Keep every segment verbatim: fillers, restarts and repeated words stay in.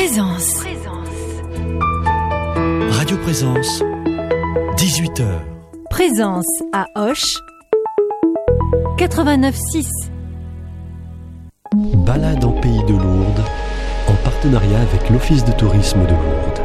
Présence. Radio Présence, dix-huit heures. Présence à Auch, quatre-vingt-neuf six. Balade en pays de Lourdes, en partenariat avec l'Office de tourisme de Lourdes.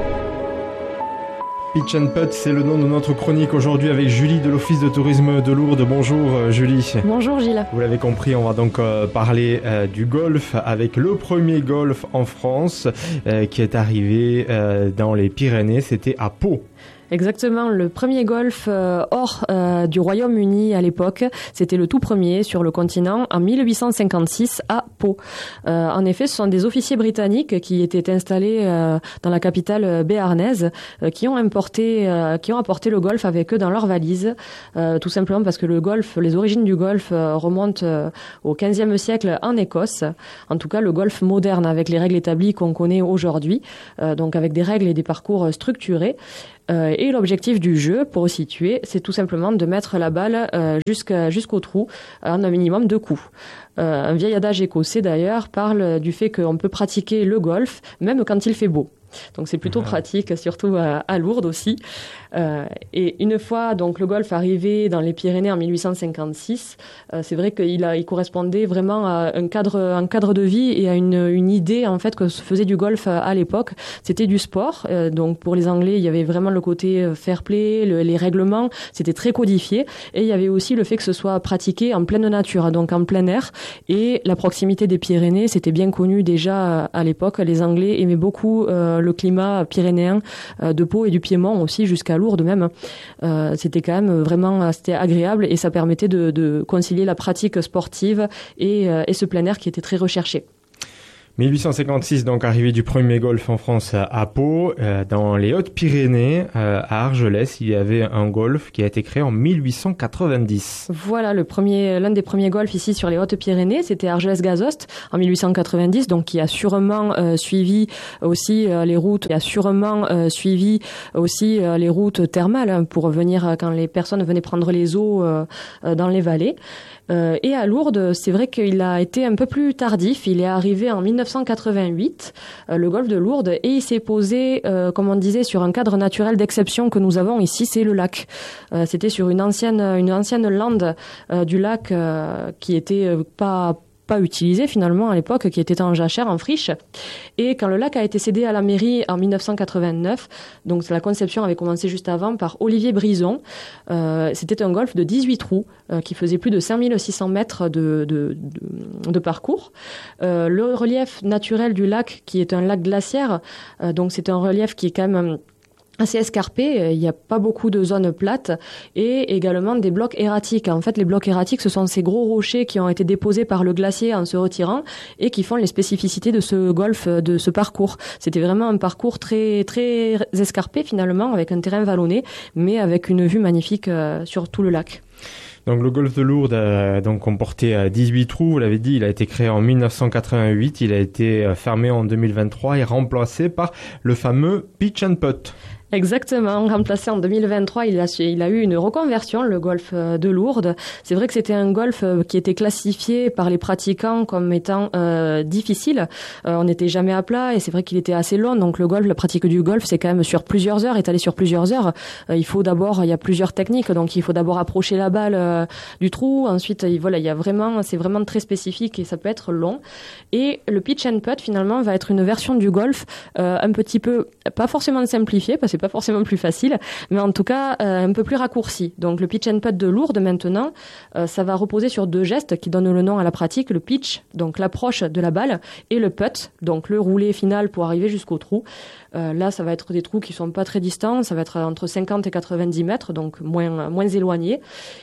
Pitch and Putt, c'est le nom de notre chronique aujourd'hui avec Julie de l'Office de tourisme de Lourdes. Bonjour Julie. Bonjour Gilles. Vous l'avez compris, on va donc euh, parler euh, du golf avec le premier golf en France euh, qui est arrivé euh, dans les Pyrénées, c'était à Pau. Exactement, le premier golf euh, hors euh, du Royaume-Uni à l'époque, c'était le tout premier sur le continent en mille huit cent cinquante-six à Pau. Euh, en effet, ce sont des officiers britanniques qui étaient installés euh, dans la capitale béarnaise, euh, qui ont importé, euh, qui ont apporté le golf avec eux dans leurs valises, euh, tout simplement parce que le golf, les origines du golf euh, remontent euh, au quinzième siècle en Écosse. En tout cas, le golf moderne avec les règles établies qu'on connaît aujourd'hui, euh, donc avec des règles et des parcours structurés. Euh, et l'objectif du jeu, pour situer, c'est tout simplement de mettre la balle euh, jusqu'à, jusqu'au trou en un minimum de coups. Euh, un vieil adage écossais d'ailleurs parle du fait qu'on peut pratiquer le golf même quand il fait beau. Donc c'est plutôt pratique, surtout à, à Lourdes aussi. Euh, et une fois donc le golf arrivé dans les Pyrénées en mille huit cent cinquante-six, euh, c'est vrai qu'il a, il correspondait vraiment à un cadre, un cadre de vie et à une, une idée en fait que se faisait du golf à l'époque. C'était du sport. Euh, donc pour les Anglais, il y avait vraiment le côté fair play, le, les règlements, c'était très codifié. Et il y avait aussi le fait que ce soit pratiqué en pleine nature, donc en plein air. Et la proximité des Pyrénées, c'était bien connu déjà à l'époque. Les Anglais aimaient beaucoup euh, le climat pyrénéen euh, de Pau et du Piémont aussi jusqu'à Lourdes même. Euh, c'était quand même vraiment c'était agréable et ça permettait de, de concilier la pratique sportive et, euh, et ce plein air qui était très recherché. mille huit cent cinquante-six, donc arrivée du premier golf en France à Pau. Euh, dans les Hautes-Pyrénées, euh, à Argelès, il y avait un golf qui a été créé en mille huit cent quatre-vingt-dix. Voilà, le premier, l'un des premiers golfs ici sur les Hautes-Pyrénées, c'était Argelès-Gazost en mille huit cent quatre-vingt-dix, donc qui a sûrement euh, suivi aussi euh, les routes, qui a sûrement euh, suivi aussi euh, les routes thermales hein, pour venir euh, quand les personnes venaient prendre les eaux euh, euh, dans les vallées. Euh, et à Lourdes, c'est vrai qu'il a été un peu plus tardif. Il est arrivé en mille neuf cent quatre-vingt-huit, euh, le golfe de Lourdes, et il s'est posé, euh, comme on disait, sur un cadre naturel d'exception que nous avons ici, c'est le lac. Euh, c'était sur une ancienne, une ancienne lande euh, du lac euh, qui était euh, pas pas utilisé finalement à l'époque, qui était en jachère, en friche. Et quand le lac a été cédé à la mairie en mille neuf cent quatre-vingt-neuf, donc la conception avait commencé juste avant par Olivier Brison, euh, c'était un golf de dix-huit trous euh, qui faisait plus de cinq mille six cents mètres de, de, de, de parcours. Euh, le relief naturel du lac, qui est un lac glaciaire, euh, donc c'est un relief qui est quand même assez escarpé, il n'y a pas beaucoup de zones plates et également des blocs erratiques. En fait, les blocs erratiques, ce sont ces gros rochers qui ont été déposés par le glacier en se retirant et qui font les spécificités de ce golf, de ce parcours. C'était vraiment un parcours très très escarpé finalement, avec un terrain vallonné, mais avec une vue magnifique sur tout le lac. Donc le golf de Lourdes euh, donc comportait dix-huit trous, vous l'avez dit, il a été créé en mille neuf cent quatre-vingt-huit, il a été fermé en deux mille vingt-trois et remplacé par le fameux Pitch and Putt. Exactement, remplacé en deux mille vingt-trois, il a, il a eu une reconversion, le golf de Lourdes. C'est vrai que c'était un golf qui était classifié par les pratiquants comme étant euh, difficile. Euh, on n'était jamais à plat et c'est vrai qu'il était assez long. Donc le golf, la pratique du golf, c'est quand même sur plusieurs heures, étalé sur plusieurs heures. Euh, il faut d'abord, il y a plusieurs techniques, donc il faut d'abord approcher la balle euh, du trou. Ensuite, il, voilà, il y a vraiment, c'est vraiment très spécifique et ça peut être long. Et le pitch and putt finalement va être une version du golf euh, un petit peu, pas forcément simplifiée, parce que c'est pas forcément plus facile, mais en tout cas euh, un peu plus raccourci. Donc le pitch and putt de Lourdes maintenant, euh, ça va reposer sur deux gestes qui donnent le nom à la pratique, le pitch, donc l'approche de la balle, et le putt, donc le roulé final pour arriver jusqu'au trou. Euh, là, ça va être des trous qui sont pas très distants, ça va être entre cinquante et quatre-vingt-dix mètres, donc moins moins éloigné.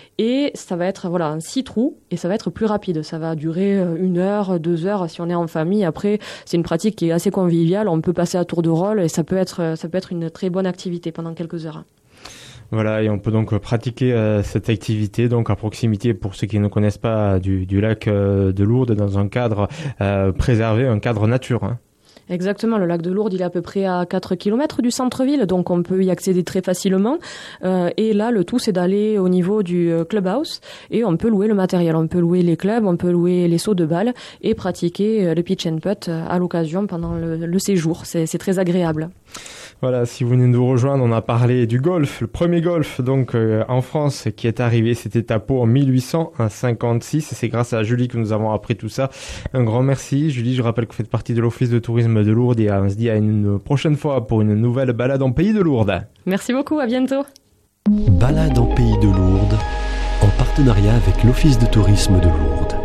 Et ça va être voilà six trous et ça va être plus rapide. Ça va durer une heure, deux heures si on est en famille. Après, c'est une pratique qui est assez conviviale. On peut passer à tour de rôle et ça peut être ça peut être une très bonne activité pendant quelques heures. Voilà, et on peut donc pratiquer euh, cette activité donc à proximité, pour ceux qui ne connaissent pas, du, du lac euh, de Lourdes, dans un cadre euh, préservé, un cadre nature. Hein. Exactement, le lac de Lourdes, il est à peu près à quatre kilomètres du centre-ville, donc on peut y accéder très facilement. Euh, et là, le tout, c'est d'aller au niveau du clubhouse et on peut louer le matériel. On peut louer les clubs, on peut louer les seaux de balles et pratiquer le pitch and putt à l'occasion pendant le, le séjour. C'est, c'est très agréable. Voilà, si vous venez de nous rejoindre, on a parlé du golf, le premier golf donc euh, en France qui est arrivé, c'était à Pau en mille huit cent cinquante-six et c'est grâce à Julie que nous avons appris tout ça. Un grand merci Julie, je rappelle que vous faites partie de l'Office de tourisme de Lourdes et on se dit à une prochaine fois pour une nouvelle balade en Pays de Lourdes. Merci beaucoup, à bientôt. Balade en Pays de Lourdes en partenariat avec l'Office de tourisme de Lourdes.